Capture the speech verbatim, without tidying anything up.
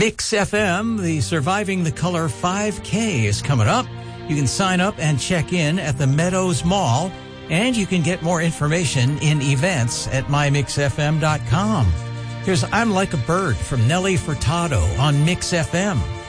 Mix F M, the Surviving the Color five K is coming up. You can sign up and check in at the Meadows Mall, and you can get more information in events at my mix f m dot com. Here's I'm Like a Bird from Nelly Furtado on Mix F M.